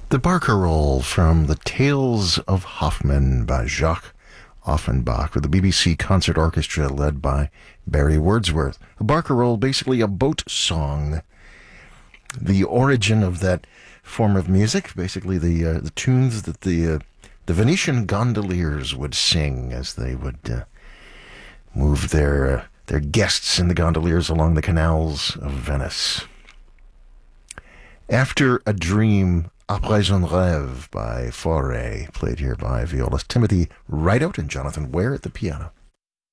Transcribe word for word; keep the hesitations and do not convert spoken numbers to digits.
The Barcarolle from The Tales of Hoffmann by Jacques Offenbach with the B B C Concert Orchestra led by Barry Wordsworth. A barcarolle, basically a boat song. The origin of that form of music, basically the uh, the tunes that the uh, the Venetian gondoliers would sing as they would uh, move their uh, their guests in the gondoliers along the canals of Venice. After a Dream, Après un rêve by Fauré, played here by violist Timothy Rideout and Jonathan Ware at the piano.